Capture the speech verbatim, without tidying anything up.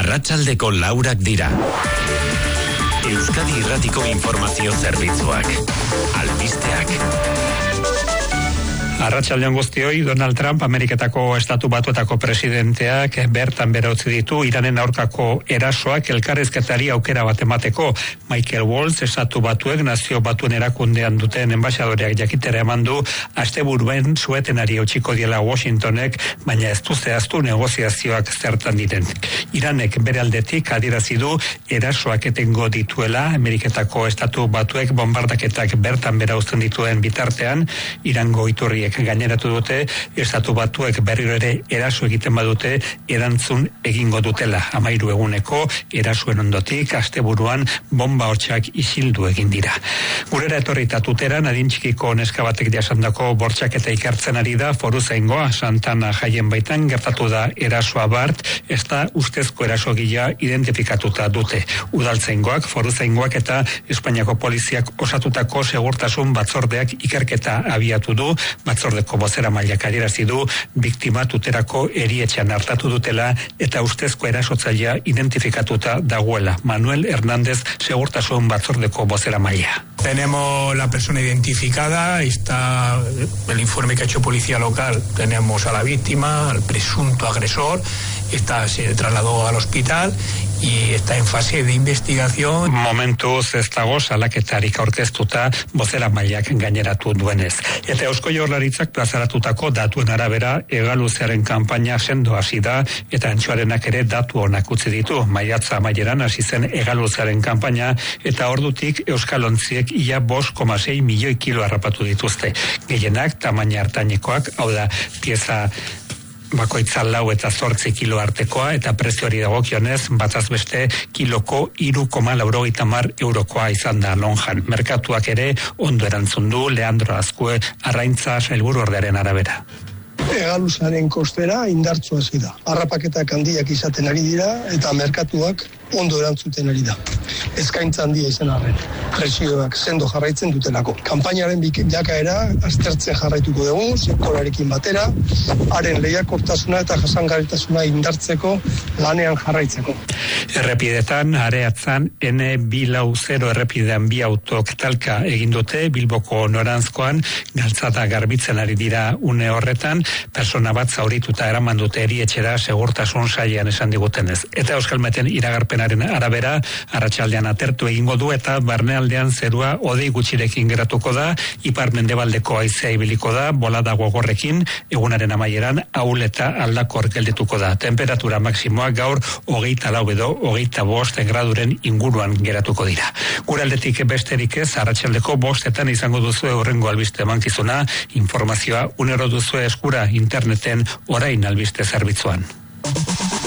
Arratsaldeko laurak dira. Euskadi Irratiko Informazio Zerbitzuak. Albisteak. Arratsaldeon guztioi, Donald Trump, Ameriketako Estatu Batuetako presidenteak bertan bera utzi ditu Iranen aurkako erasoak elkarrizketari aukera bat emateko. Michael Waltz, Estatu Batuek Nazio Batuen erakundean duten enbaxadoreak jakitera eman du asteburuen suetenari utziko diela Washingtonek, baina ez du zehaztu negoziazioak zertan diren. Iranek bere aldetik adierazi du erasoak etengo dituela Ameriketako Estatu Batuek bombardaketak bertan bera uzten dituen bitartean. Irango iturriek gaineratu dute, Estatu Batuek berriro ere eraso egiten badute erantzun egingo dutela. Hamairu eguneko erasuen ondotik asteburuan bomba hortxak isildu egin dira. Gurera etorrita Tuteran adin txikiko neska batek jasandako bortxaketa ikertzen ari da Foruzaingoa Santana jaien baitan gertatu da erasoa bart, ez da ustezko erasogila identifikatuta dute. Udaltzaingoak, Foruzaingoak eta Espainiako poliziak osatutako segurtasun batzordeak ikerketa abiatu du. Batzordeko bozera mailak adierazi du biktima Tuterako erietxean hartatu dutela eta ustezko erasotzailea identifikatuta dagoela. Manuel Hernández, segurtasun batzordeko bozera maila. Tenemos la persona identificada, está el informe que ha hecho policía local, tenemos a la víctima, al presunto agresor, está, se trasladó al hospital y está en fase de investigación. Momentuz ez dago salaketarik aurkeztuta bozera mailak gaineratu duenez. Eta Eusko Jaurlaritzak plazaratutako datuen arabera hegaluzearen kanpaina sendo hasi da eta antxoarenak ere datu onak utzi ditu. Maiatza amaieran hasi zen hegaluzearen kanpaina eta ordutik euskalontziek ia bost koma sei milioi kilo harrapatu dituzte. Gehienak tamaina hartainekoak, hau da pieza bakoitza lau eta zortzi kilo artekoa eta prezioari dagokionez bataz beste kiloko hiru koma laurogeita hamar eurokoa izan da lonjan. Merkatuak ere ondo erantzun du Leandro Azkue Arraintza sailburuordearen arabera. Hegaluzaren kostera indartsu hasi da. Harrapaketak handiak izaten ari dira eta merkatuak ondo erantzuten ari da. Eskaintza handia izan arren. Prezioak sendo jarraitzen dutelako. Kanpainaren bilakaera aztertzen jarraituko dugu, sektorarekin batera, haren lehiakortasuna eta jasangarritasuna indartzeko lanean jarraitzeko. Errepidetan, areatzan, N bi lau zero errepidean bi autok talka egin dute, Bilboko noranzkoan, galtzada garbitzen ari dira une horretan, persona bat zaurituta eraman dute erietxera segurtasun sailean esan digutenez. Eta Euskalmeten iragarpenaren arabera, arratsaldean atertu egingo du eta barnealdean zerua hodei gutxirekin geratuko da, ipar mendebaldeko haizea ibiliko da, bolada gogorrekin, egunaren amaieran ahul eta aldakor geldituko da. Temperatura maksimoa gaur hogeita lau edo hogeita bost graduren inguruan geratuko dira. Guraldetik besterik ez, arratsaldeko bostetan izango duzu hurrengo albiste emankizuna, informazioa unero duzu eskura interneten orain albiste zerbitzuan.